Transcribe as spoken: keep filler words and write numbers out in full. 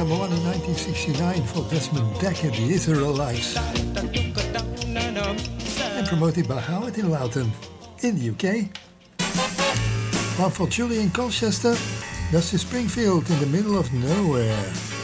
number one in nineteen sixty-nine for Desmond Dekker, The Israelites, and promoted by Howard in Loughton in the U K. One for Julian Colchester, Dusty Springfield, In the Middle of Nowhere.